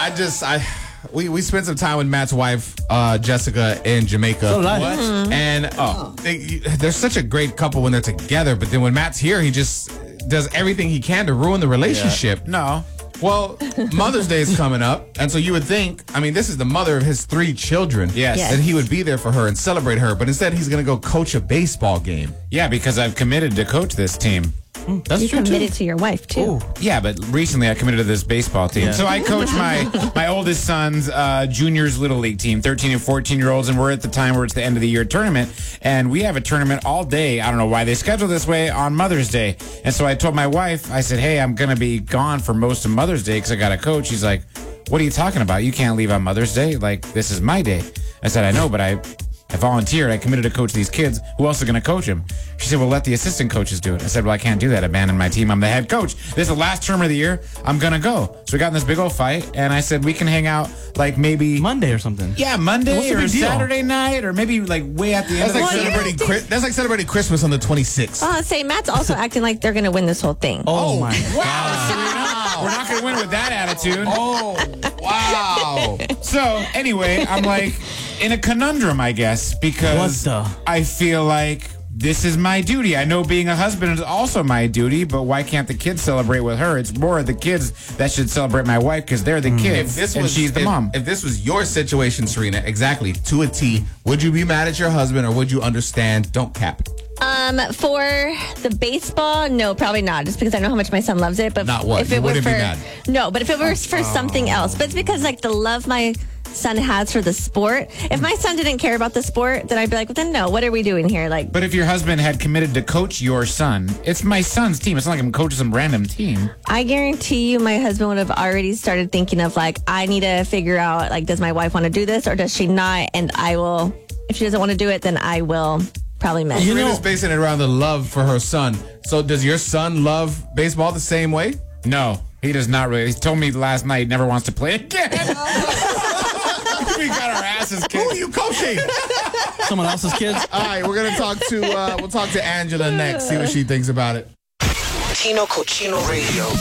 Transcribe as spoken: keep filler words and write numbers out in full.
I just I we we spent some time with Matt's wife, uh, Jessica, in Jamaica. So did I. What? Mhm. And oh, they, they're such a great couple when they're together. But then when Matt's here, he just does everything he can to ruin the relationship. Yeah. No. Well, Mother's Day is coming up, and so you would think, I mean, this is the mother of his three children. Yes. Yes. That he would be there for her and celebrate her, but instead he's going to go coach a baseball game. Yeah, because I've committed to coach this team. Mm, that's you true, committed too. to your wife, too. Ooh. Yeah, but recently I committed to this baseball team. Yeah. So I coach my my oldest son's uh, juniors little league team, thirteen and fourteen year olds, and we're at the time where it's the end of the year tournament, and we have a tournament all day. I don't know why they schedule this way on Mother's Day. And so I told my wife, I said, hey, I'm going to be gone for most of Mother's Day because I got a coach. She's like, what are you talking about? You can't leave on Mother's Day. Like, this is my day. I said, I know, but I... I volunteered. I committed to coach these kids. Who else is going to coach them? She said, well, let the assistant coaches do it. I said, well, I can't do that. Abandon my team. I'm the head coach. This is the last term of the year. I'm going to go. So we got in this big old fight, and I said, we can hang out like maybe... Monday or something. Yeah, Monday What's the or big deal? Saturday night, or maybe like way at the end That's of like, the Well, celebrating yeah. Chri- that's like celebrating Christmas on the twenty-sixth. Uh, say, Matt's also acting like they're going to win this whole thing. Oh, my Wow, God. Serena. We're not going to win with that attitude. Oh, wow. So anyway, I'm like in a conundrum, I guess, because What the? I feel like this is my duty. I know being a husband is also my duty, but why can't the kids celebrate with her? It's more the kids that should celebrate my wife because they're the kids If this and was, she's the if, mom. If this was your situation, Serena, exactly, to a T, would you be mad at your husband or would you understand? Don't cap. Um, for the baseball, no, probably not. Just because I know how much my son loves it. But Not what? if You it were wouldn't for be mad? no, but if it were for something else, but it's because like the love my son has for the sport. If my son didn't care about the sport, then I'd be like, well, then no. What are we doing here? Like, But if your husband had committed to coach your son, it's my son's team. It's not like I'm coaching some random team. I guarantee you, my husband would have already started thinking of like, I need to figure out like, does my wife want to do this or does she not? And I will. If she doesn't want to do it, then I will probably mess. You You Serena's basing it around the love for her son. So does your son love baseball the same way? No, he does not really. He told me last night he never wants to play again. We got our asses Who kicked. are you coaching? Someone else's kids? All right, we're gonna talk to uh, we'll talk to Angela next. See what she thinks about it. Tino Cochino Radio.